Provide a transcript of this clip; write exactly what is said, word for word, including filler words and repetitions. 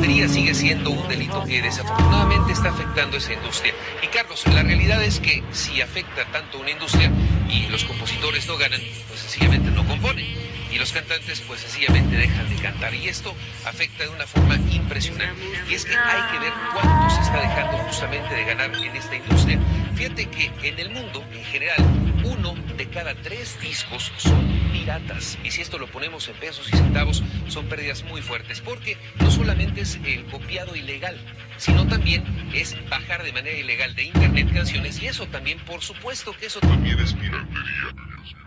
piratería sigue siendo un delito que desafortunadamente está afectando esa industria. Y Carlos, la realidad es que si afecta tanto a una industria y los compositores no ganan, pues sencillamente no componen. Y los cantantes pues sencillamente dejan de cantar. Y esto afecta de una forma impresionante. Y es que hay que ver cuánto se está dejando justamente de ganar en esta industria. Fíjate que en el mundo, en general, uno de cada tres discos son piratas. Y si esto lo ponemos en pesos y centavos, son pérdidas muy fuertes. Porque no solamente es el copiado ilegal, sino también es bajar de manera ilegal de internet canciones. Y eso también, por supuesto que eso también es piratería.